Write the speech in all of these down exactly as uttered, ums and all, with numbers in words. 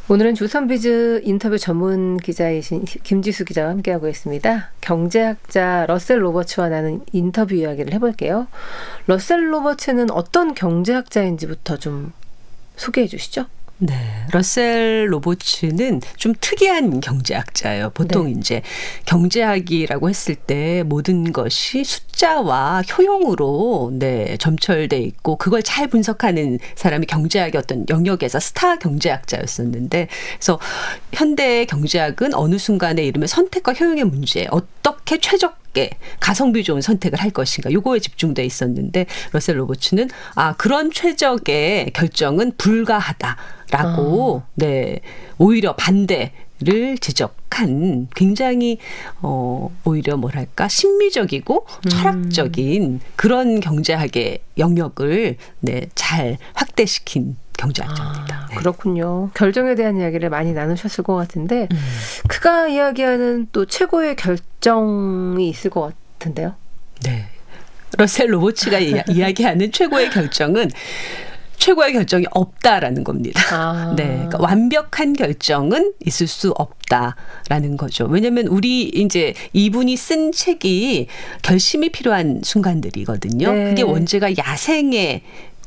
오늘은 조선비즈 인터뷰 전문 기자이신 김지수 기자와 함께하고 있습니다. 경제학자 러셀 로버츠와 나눈 인터뷰 이야기를 해볼게요. 러셀 로버츠는 어떤 경제학자인지부터 좀 소개해 주시죠. 네, 러셀 로버츠는 좀 특이한 경제학자예요. 보통 네. 이제 경제학이라고 했을 때 모든 것이 숫자와 효용으로 네, 점철돼 있고 그걸 잘 분석하는 사람이 경제학의 어떤 영역에서 스타 경제학자였었는데, 그래서 현대 경제학은 어느 순간에 이르면 선택과 효용의 문제, 어떻게 최적 가성비 좋은 선택을 할 것인가, 요거에 집중돼 있었는데 러셀 로버츠는 아 그런 최적의 결정은 불가하다라고 아. 네 오히려 반대를 지적한 굉장히 어 오히려 뭐랄까 신미적이고 음. 철학적인 그런 경제학의 영역을 네 잘 확대시킨 경제학자입니다. 아, 네. 그렇군요. 결정에 대한 이야기를 많이 나누셨을 것 같은데 음. 그가 이야기하는 또 최고의 결정이 있을 것 같은데요. 네. 러셀 로버츠가 이야기하는 최고의 결정은 최고의 결정이 없다라는 겁니다. 아. 네, 그러니까 완벽한 결정은 있을 수 없다라는 거죠. 왜냐하면 우리 이제 이분이 쓴 책이 결심이 필요한 순간들이거든요. 네. 그게 원제가 야생의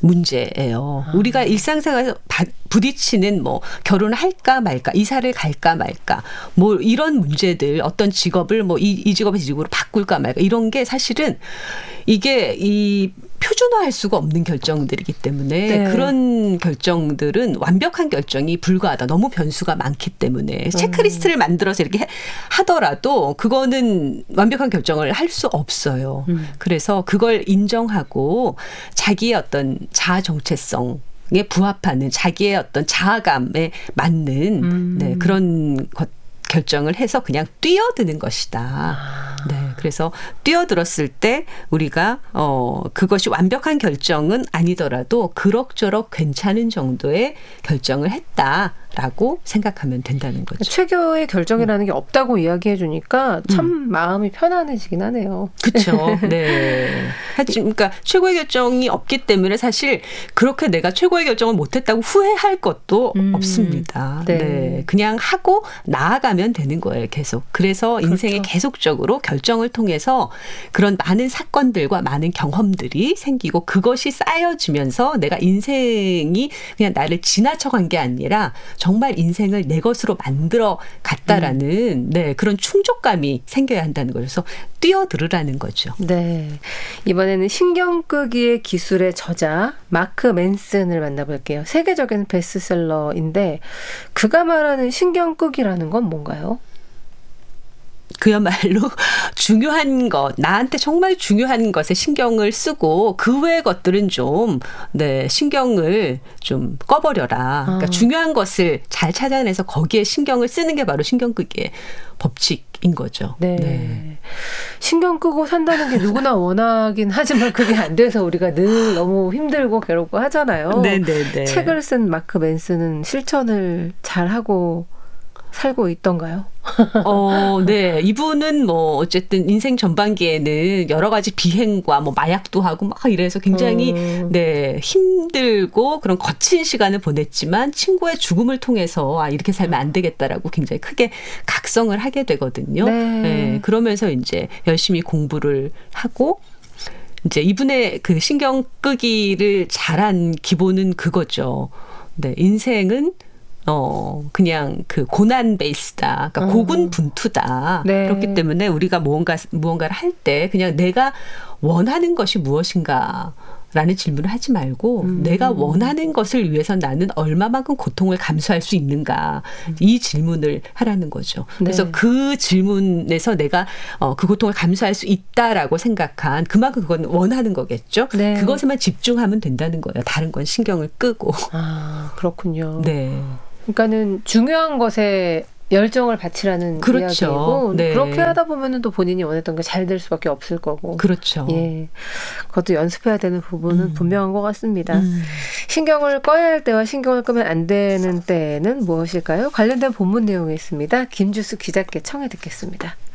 문제예요. 아. 우리가 일상생활에서 부딪히는 뭐 결혼할까 말까, 이사를 갈까 말까, 뭐 이런 문제들, 어떤 직업을 뭐 이 이 직업의 직업으로 바꿀까 말까, 이런 게 사실은 이게 이 표준화할 수가 없는 결정들이기 때문에 네. 그런 결정들은 완벽한 결정이 불가하다. 너무 변수가 많기 때문에 음. 체크리스트를 만들어서 이렇게 하더라도 그거는 완벽한 결정을 할 수 없어요. 음. 그래서 그걸 인정하고 자기의 어떤 자아 정체성에 부합하는 자기의 어떤 자아감에 맞는 음. 네, 그런 것 결정을 해서 그냥 뛰어드는 것이다. 아. 네, 그래서 뛰어들었을 때 우리가 어 그것이 완벽한 결정은 아니더라도 그럭저럭 괜찮은 정도의 결정을 했다라고 생각하면 된다는 거죠. 최고의 결정이라는 음. 게 없다고 이야기해 주니까 참 음. 마음이 편안해지긴 하네요. 그렇죠. 네. 그러니까 최고의 결정이 없기 때문에 사실 그렇게 내가 최고의 결정을 못했다고 후회할 것도 음. 없습니다. 네. 네, 그냥 하고 나아가면 되는 거예요. 계속. 그래서 그렇죠. 인생에 계속적으로 결정을 통해서 그런 많은 사건들과 많은 경험들이 생기고 그것이 쌓여지면서 내가 인생이 그냥 나를 지나쳐간 게 아니라 정말 인생을 내 것으로 만들어 갔다라는 음. 네, 그런 충족감이 생겨야 한다는 거죠. 그래서 뛰어들으라는 거죠. 네, 이번에는 신경끄기의 기술의 저자 마크 맨슨을 만나볼게요. 세계적인 베스트셀러인데 그가 말하는 신경끄기라는 건 뭔가요? 그야말로 중요한 것, 나한테 정말 중요한 것에 신경을 쓰고 그 외의 것들은 좀 네, 신경을 좀 꺼버려라. 그러니까 아. 중요한 것을 잘 찾아내서 거기에 신경을 쓰는 게 바로 신경끄기의 법칙인 거죠. 네. 네. 신경 끄고 산다는 게 누구나 원하긴 하지만 그게 안 돼서 우리가 늘 너무 힘들고 괴롭고 하잖아요. 네, 네, 네. 책을 쓴 마크 맨슨은 실천을 잘하고 살고 있던가요? 어, 네. 이분은 뭐 어쨌든 인생 전반기에는 여러 가지 비행과 뭐 마약도 하고 막 이래서 굉장히 음. 네, 힘들고 그런 거친 시간을 보냈지만 친구의 죽음을 통해서 아, 이렇게 살면 안 되겠다라고 굉장히 크게 각성을 하게 되거든요. 네. 네. 그러면서 이제 열심히 공부를 하고 이제 이분의 그 신경 끄기를 잘한 기본은 그거죠. 네. 인생은 어, 그냥 그 고난 베이스다. 그러니까 어. 고군분투다. 네. 그렇기 때문에 우리가 무언가, 무언가를 할 때 그냥 내가 원하는 것이 무엇인가 라는 질문을 하지 말고 음. 내가 원하는 것을 위해서 나는 얼마만큼 고통을 감수할 수 있는가 음. 이 질문을 하라는 거죠. 네. 그래서 그 질문에서 내가 어, 그 고통을 감수할 수 있다라고 생각한 그만큼 그건 원하는 거겠죠. 네. 그것에만 집중하면 된다는 거예요. 다른 건 신경을 끄고. 아, 그렇군요. 네. 그러니까는 중요한 것에 열정을 바치라는 그렇죠. 이야기고 네. 그렇게 하다 보면은 또 본인이 원했던 게 잘 될 수밖에 없을 거고. 그렇죠. 예, 그것도 연습해야 되는 부분은 음. 분명한 것 같습니다. 음. 신경을 꺼야 할 때와 신경을 끄면 안 되는 때는 무엇일까요? 관련된 본문 내용이 있습니다. 김주수 기자께 청해 듣겠습니다.